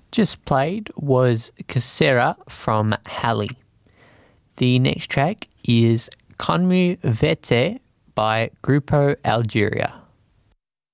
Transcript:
just played was Casera from Halley. The next track is Conmu Vete by Grupo Algeria.